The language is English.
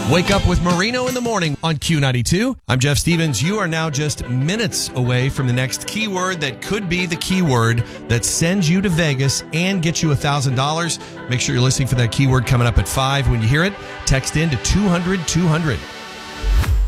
Wake up with Marino in the morning on Q92. I'm Jeff Stevens. You are now just minutes away from the next keyword that could be the keyword that sends you to Vegas and gets you $1,000. Make sure you're listening for that keyword coming up at 5. When you hear it, text in to 200-200.